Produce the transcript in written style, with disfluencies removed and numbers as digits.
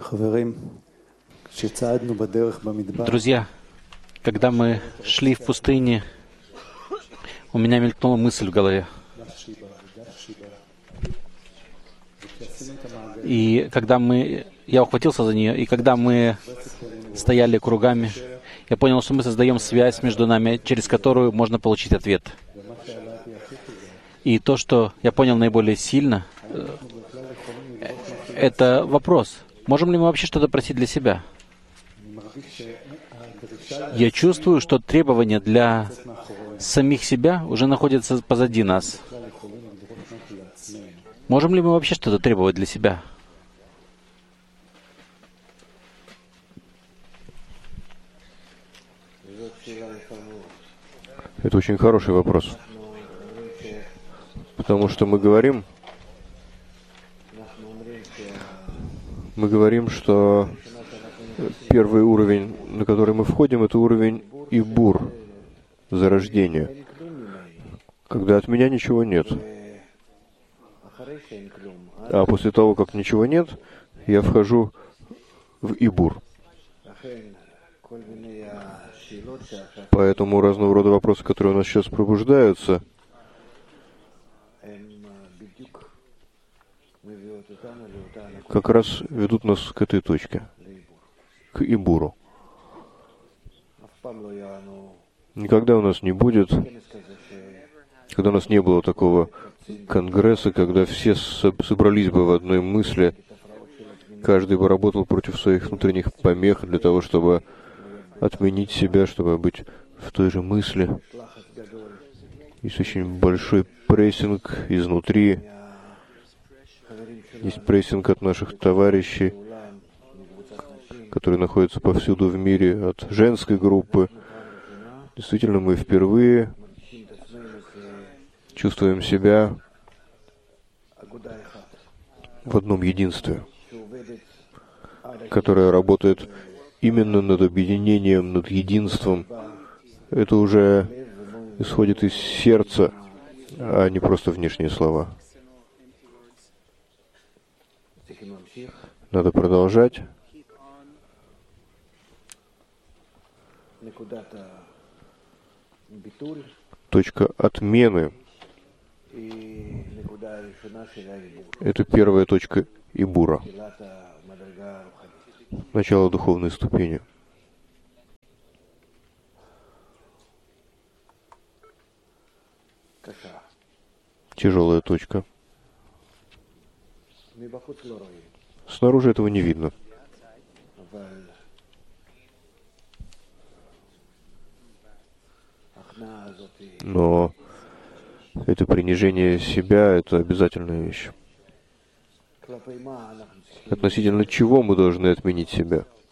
Друзья, когда мы шли в пустыне, у меня мелькнула мысль в голове. И когда я ухватился за нее, и когда мы стояли кругами, я понял, что мы создаем связь между нами, через которую можно получить ответ. И то, что я понял наиболее сильно, это вопрос. Можем ли мы вообще что-то просить для себя? Я чувствую, что требования для самих себя уже находятся позади нас. Можем ли мы вообще что-то требовать для себя? Это очень хороший вопрос. Потому что мы говорим, что первый уровень, на который мы входим, это уровень Ибур, зарождения, когда от меня ничего нет. А после того, как ничего нет, я вхожу в Ибур. Поэтому разного рода вопросы, которые у нас сейчас пробуждаются, как раз ведут нас к этой точке, к Ибуру. Никогда у нас не будет, когда у нас не было такого конгресса, когда все собрались бы в одной мысли, каждый бы работал против своих внутренних помех для того, чтобы отменить себя, чтобы быть в той же мысли. Есть очень большой прессинг изнутри. Есть прессинг от наших товарищей, которые находятся повсюду в мире, от женской группы. Действительно, мы впервые чувствуем себя в одном единстве, которое работает именно над объединением, над единством. Это уже исходит из сердца, а не просто внешние слова. Надо продолжать. Точка отмены — это первая точка Ибура, начало духовной ступени. Тяжелая точка. Снаружи этого не видно. Но это принижение себя — это обязательная вещь. Относительно чего мы должны отменить себя?